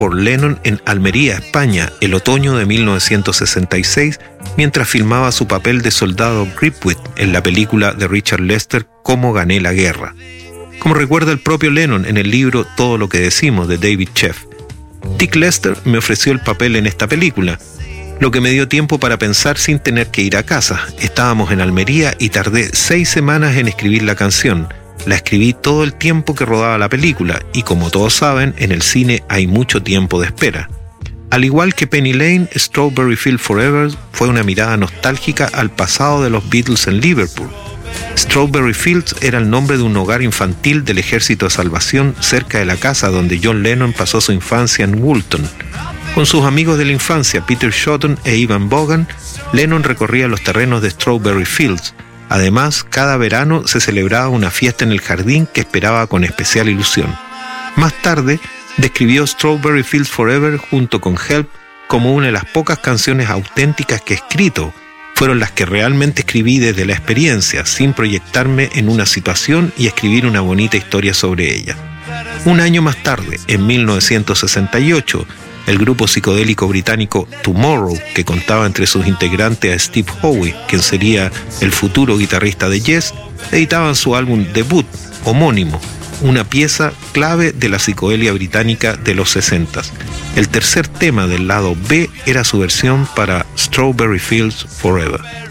por Lennon en Almería, España, el otoño de 1966, mientras filmaba su papel de soldado Gripwith en la película de Richard Lester Cómo gané la guerra. Como recuerda el propio Lennon en el libro Todo lo que decimos de David Sheff, Dick Lester me ofreció el papel en esta película, lo que me dio tiempo para pensar sin tener que ir a casa. Estábamos en Almería y tardé 6 semanas en escribir la canción. La escribí todo el tiempo que rodaba la película y, como todos saben, en el cine hay mucho tiempo de espera. Al igual que Penny Lane, Strawberry Fields Forever fue una mirada nostálgica al pasado de los Beatles en Liverpool. Strawberry Fields era el nombre de un hogar infantil del Ejército de Salvación cerca de la casa donde John Lennon pasó su infancia en Woolton. Con sus amigos de la infancia, Peter Shotton e Ivan Vaughan, Lennon recorría los terrenos de Strawberry Fields. Además, cada verano se celebraba una fiesta en el jardín que esperaba con especial ilusión. Más tarde, describió Strawberry Fields Forever junto con Help como una de las pocas canciones auténticas que he escrito. Fueron las que realmente escribí desde la experiencia, sin proyectarme en una situación y escribir una bonita historia sobre ella. Un año más tarde, en 1968, el grupo psicodélico británico Tomorrow, que contaba entre sus integrantes a Steve Howe, quien sería el futuro guitarrista de Yes, editaban su álbum debut, homónimo, una pieza clave de la psicodelia británica de los 60. El tercer tema del lado B era su versión para Strawberry Fields Forever.